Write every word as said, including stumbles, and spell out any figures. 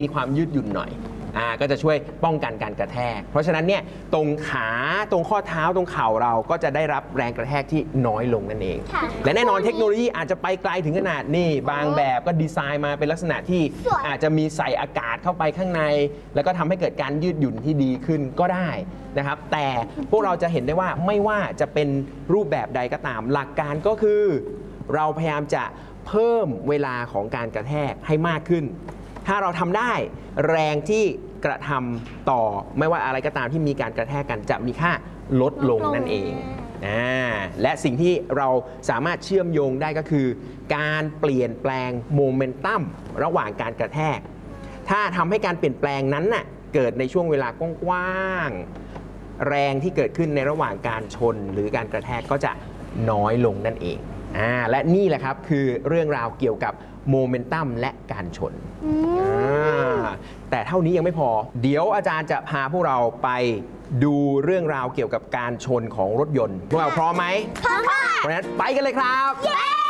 มีความยืดหยุ่นหน่อยอ่าก็จะช่วยป้องกันการกระแทกเพราะฉะนั้นเนี่ยตรงขาตรงข้อเท้าตรงเข่าเราก็จะได้รับแรงกระแทกที่น้อยลงนั่นเองและแน่นอนเทคโนโลยีอาจจะไปไกลถึงขนาดนี่บางแบบก็ดีไซน์มาเป็นลักษณะที่อาจจะมีใส่อากาศเข้าไปข้างในแล้วก็ทำให้เกิดการยืดหยุ่นที่ดีขึ้นก็ได้นะครับแต่พวกเราจะเห็นได้ว่าไม่ว่าจะเป็นรูปแบบใดก็ตามหลักการก็คือเราพยายามจะเพิ่มเวลาของการกระแทกให้มากขึ้นถ้าเราทำได้แรงที่กระทำต่อไม่ว่าอะไรก็ตามที่มีการกระแทกกันจะมีค่าลดลงนั่นเองอ่าและสิ่งที่เราสามารถเชื่อมโยงได้ก็คือการเปลี่ยนแปลงโมเมนตัมระหว่างการกระแทกถ้าทำให้การเปลี่ยนแปลงนั้นน่ะเกิดในช่วงเวลากว้างๆแรงที่เกิดขึ้นในระหว่างการชนหรือการกระแทกก็จะน้อยลงนั่นเองอ่าและนี่แหละครับคือเรื่องราวเกี่ยวกับโมเมนตัมและการชนแต่เท่านี้ยังไม่พอเดี๋ยวอาจารย์จะพาพวกเราไปดูเรื่องราวเกี่ยวกับการชนของรถยนต์พวกเราพร้อมไหมพร้อมค่ะเพราะฉะนั้นไปกันเลยครับ